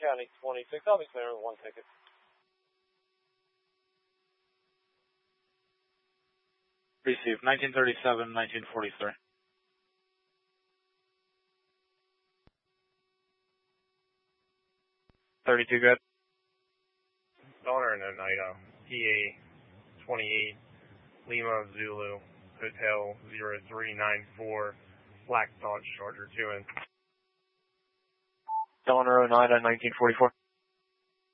County 26. I'll be clear with one ticket. Receive 1937, 1943. 32 good. Donner and Oneida, PA 28, Lima Zulu, Hotel 0394, Black Dodge Charger 2 in. Donner Oneida 1944.